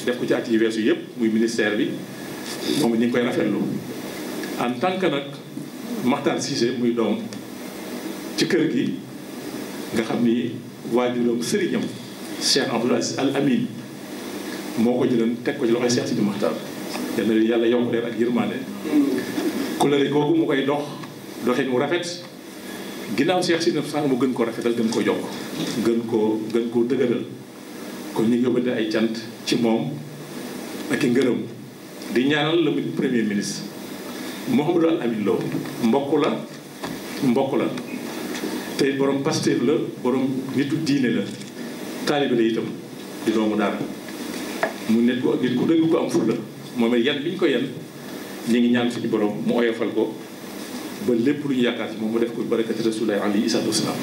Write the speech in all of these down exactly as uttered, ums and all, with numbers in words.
def ko ci at yi weesu yëpp muy ministère bi moom ñu ngi koy rafetlu en tant que nag Makhtar Cissé muy doom ci kër gi nga xam ni waajuram sëriñam Cheikh Abdoul Aziz Al Amin moo ko jëloon teg ko ci loxoy Cheikh Sidi Makhtar yal na yàlla yokk leen ak yërmande kulëre googu mu koy dox doxin mu rafet ginnaaw Cheikh Sidi Makhtar mu gën ko rafetal gën ko yokk gën koo gën koo dëgëral kon ñu ngi yóbbante ay cant ci moom ak i ngërëm di ñaanal le premier ministre Mouhamadou Al Amin Lo mbokk la mbokk la tey borom Pastef la borom nitu diine la taalibe la itam di doomu daara mu nit ko nit ku dëgg ko am ful la moom it yan bi ñu ko yan ñu ngi ñaan suñu borom mu oyofal ko ba lépp lu ñu yaakaar ci moom mu def ko barakati Rasulullahi alayhi salaatu wasalaam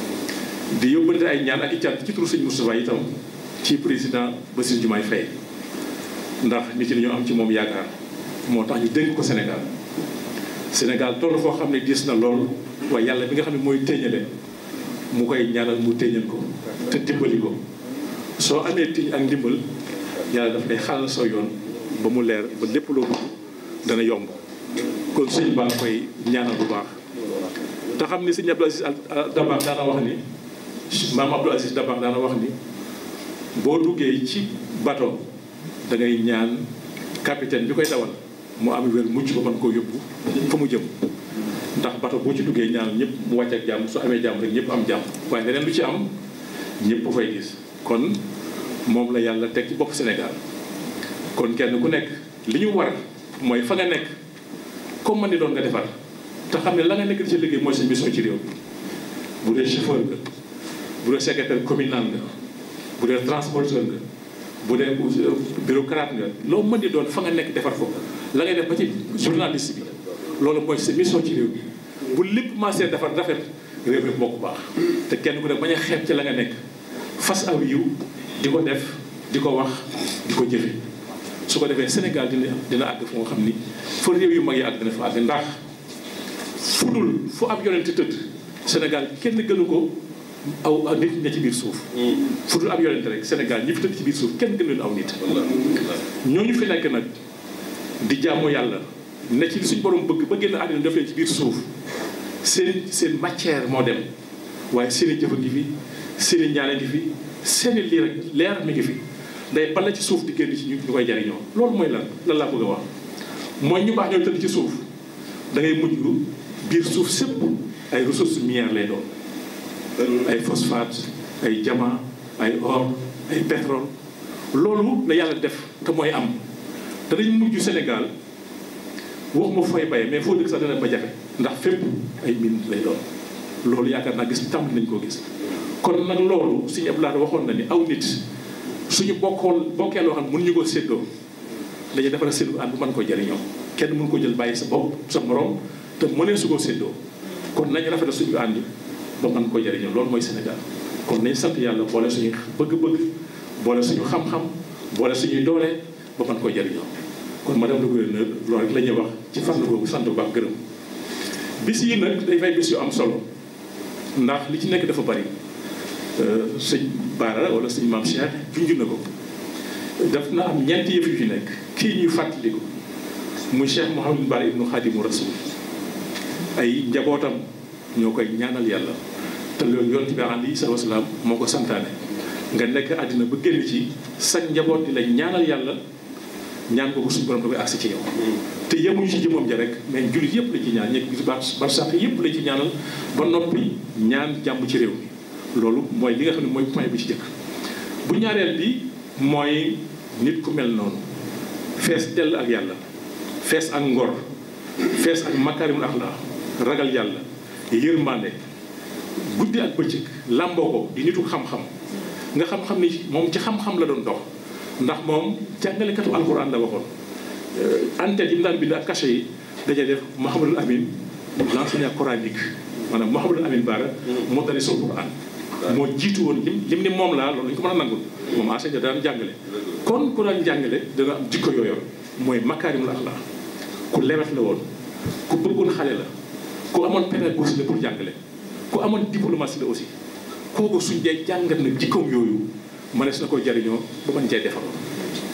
di yóbbante ay ñaan ak i cant ci turu sëñ Moustapha itam ci président Bassirou Diomaye Faye ndax nit ñi dañoo am ci moom yaakaar moo tax ñu dénk ko Sénégal Sénégal toll foo xam ne diis na lool waaye yàlla bi nga xam ne mooy téeñale mu koy ñaanal mu téeñal ko te dimbali ko soo amee tiñ ak ndimbal yàlla daf lay xàll soo yoon ba mu leer ba lépp loo bëgg dana yomb kon sëñ baa koy ñaanal bu baax te xam ni sëñ Abdou Aziz Dabakh daana wax ni maam Abdou Aziz Dabakh daana wax ni boo duggee ci bateau da ngay ñaan capitaine bi koy dawal mu am wér mucc ba mën koo yóbbu fa mu jëm ndax bateau boo ci duggee ñaan ñëpp mu wàcc ak jàmm su amee jàmm rek ñëpp am jàmm waaye leneen lu ci am ñëpp fay gis kon moom la yàlla teg ci bopp Sénégal kon kenn ku nekk li ñu war mooy fa nga nekk comme man ni doon nga defar te xam ne la nga nekk di ci liggéey mooy sa mission ci réew bu dee chauffeur nga bu dee secrétaire communal nga bu dee transporteur nga bu dee bureaucrate nga loo mën di doon fa nga nekk defar ko la ngay def ba ci journaliste bi loolu mooy sa mission ci réew bi bu lépp commencé defar rafet réew mi moo ko baax te kenn ku ne bañ a xeeb ci la nga nekk fas aw yiw di ko def di ko wax di ko jëfe su ko defee Sénégal dina dina àgg fu nga xam ni fa réew yu mag yi àgg dina fa àgg ndax fu dul fu ab yonent tëdd Sénégal kenn gënu ko aw aw nit ña ci biir suuf fu dul ab yonent rek Sénégal ñi fi tëdd ci biir suuf kenn gënu leen aw nit ñooñu fi nekk nag di jaamu yàlla ne ci li suñ borom bëgg ba génn àddina def leen ci biir suuf seen seen matière moo dem waaye seen i jëf a ngi fi seen i ñaan a ngi fi seen i liir leer mi ngi fi day bala ci suuf di génn ci ñu ñu koy jariñoo loolu mooy lan lan laa bëgg a wax mooy ñu baax ñooy tëdd ci suuf da ngay mujj biir suuf sépp ay ressources minières lay doon ay phosphate ay diamant ay or ay pétrole loolu la yàlla def te mooy am danañ mujj Sénégal waxuma fooy baye mais foo dëkk sax dana ba jafe ndax fépp ay mine lay doon loolu yaakaar naa gis tàmbali nañ koo gis kon nag loolu suñu Abdoulaye waxoon na ni aw nit suñu bokkoon bokkee loo xam ne mënuñu ko séddoo dañuy defar séddu ànd bu mën ko jëriñoo kenn mënu ko jël bàyyi sa bopp sa morom te mënee su ko séddoo kon nañ rafetal suñu ànd ba mën ko jëriñoo loolu mooy Sénégal kon nañ sant yàlla boole suñu bëgg-bëgg boole suñu xam-xam boole suñuy doole ba mën ko jëriñoo kon madame le gouverneur loolu rek la ñuy wax ci fànn boobu sant bu baax gërëm bis yi nag day fay bis yu am solo ndax li ci nekk dafa bari sëñ Bara wala sëñ Mame Cheikh junj na ko daf na am ñeenti yëf yu ci nekk kii ñuy fàttaliku muy Cheikh Mouhamadou Bara ibnu Khadimu Rasul ay njabootam ñoo koy ñaanal yàlla te loolu yonent bi alayhi salaatu wa salaam moo ko santaane nga nekk àddina ba génn ci sa njaboot di la ñaanal yàlla ñaan boobu suñu borom da koy agsi ci yow te yemuñu ci jëmoom ja rek mais jullit yëpp lañ ci ñaan ñekk gis bar barsàq yëpp lañ ci ñaanal ba noppi ñaan jàmm ci réew mi loolu mooy li nga xam ne mooy point bi ci jëkk bu ñaareel bi mooy nit ku mel noonu fees dell ak yàlla fees ak ngor fees ak makaarimul axlaaq ragal yàlla yërmande guddi ak bëccëg làmboo ko di nitu xam-xam nga xam-xam ni moom ci xam-xam la doon dox ndax moom jàngalekatu alquran la waxoon antenne yi mu daan bind ak cachet yi dañuy def Mouhamadul Amin l'enseignant coranique maanaam Mouhamadul Amin Bara moo tari sul Quran moo jiitu woon lim lim ni moom laa loolu lañu ko mën a nangul moom enseignant daan jàngale kon ku daan jàngale dana am jikko yooyu mooy makaarimul axlaaq ku lewet la woon ku bëggoon xale la ku amoon pédagogie la pour jàngale ku amoon diplomatie la aussi kooku suñ dee jàngat nag jikkoom yooyu mënees na ko jariñoo ba mën cee defaroo